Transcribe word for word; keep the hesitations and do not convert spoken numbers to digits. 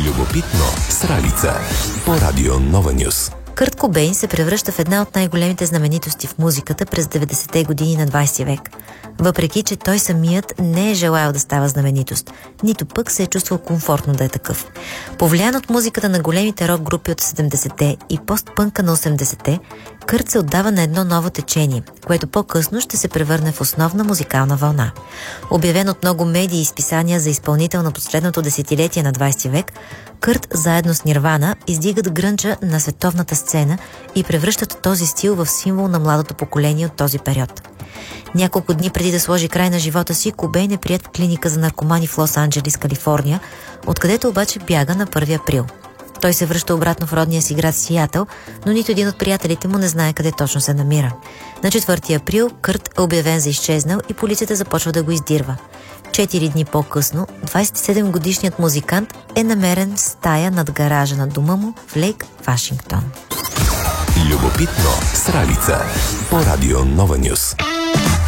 Любопитно с Ралица по Радио Нова Нюс. Кърт Кобейн се превръща в една от най-големите знаменитости в музиката през деветдесетте години на двадесети век. Въпреки че той самият не е желаял да става знаменитост, нито пък се е чувствал комфортно да е такъв. Повлиян от музиката на големите рок групи от седемдесетте и постпънка на осемдесетте, Кърт се отдава на едно ново течение, което по-късно ще се превърне в основна музикална вълна. Обявен от много медии и списания за изпълнител на последното десетилетие на двадесети век, Кърт заедно с Нирвана издигат грънча на световната сцена и превръщат този стил в символ на младото поколение от този период. Няколко дни преди да сложи край на живота си, Кобейн е приет в клиника за наркомани в Лос-Анджелис, Калифорния, откъдето обаче бяга на първи април. Той се връща обратно в родния си град Сиатъл, но нито един от приятелите му не знае къде точно се намира. На четвърти април Кърт е обявен за изчезнал и полицията започва да го издирва. Четири дни по-късно, двадесет и седем годишният музикант е намерен в стая над гаража на дома му в Лейк, Вашингтон. Любопитно с Ралица по Радио Нова Нюс.